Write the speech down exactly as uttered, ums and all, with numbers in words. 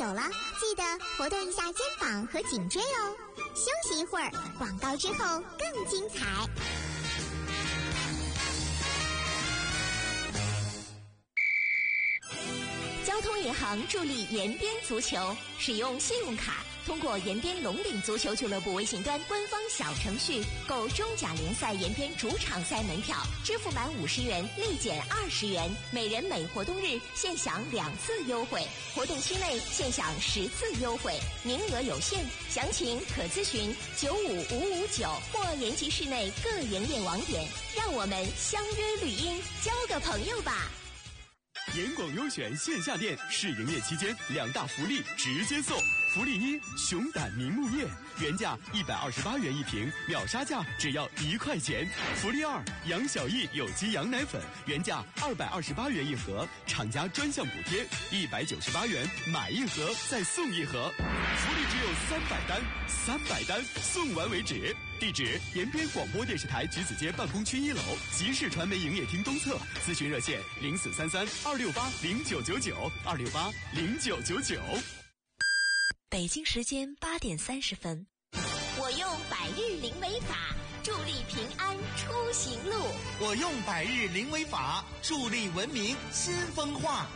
手了，记得活动一下肩膀和颈椎哦。休息一会儿，广告之后更精彩。 交通银行助力延边足球，使用信用卡通过延边龙岭足球俱乐部微信端官方小程序购中甲联赛延边主场赛门票，支付满五十元立减二十元，每人每活动日现享两次优惠，活动期内现享十次优惠，名额有限，详情可咨询九五五五九或延吉市内各营业网点。让我们相约绿茵，交个朋友吧。 盐广优选线下店试营业期间，两大福利直接送。福利一：熊胆明目叶，原价一百二十八元一瓶，秒杀价只要一块钱。福利二：杨小艺有机羊奶粉，原价二百二十八元一盒，厂家专项补贴一百九十八元，买一盒再送一盒。福利只有三百单，三百单送完为止。地址：延边广播电视台橘子街办公区一楼，集市传媒营业厅东侧。咨询热线：零四三三二六八零九九九二六八零九九九。 北京时间八点三十分，我用百日灵维法助力平安出行路。 我用百日灵维法助力文明新风化。